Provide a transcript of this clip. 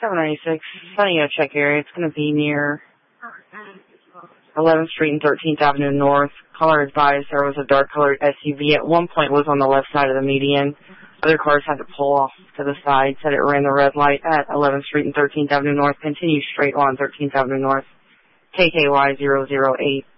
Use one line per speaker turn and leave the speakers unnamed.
796, Sunny check area. It's going to be near 11th Street and 13th Avenue North. Caller advised there was a dark-colored SUV. At one point was on the left side of the median. Other cars had to pull off to the side. Said it ran the red light at 11th Street and 13th Avenue North. Continue straight on 13th Avenue North. KKY 008.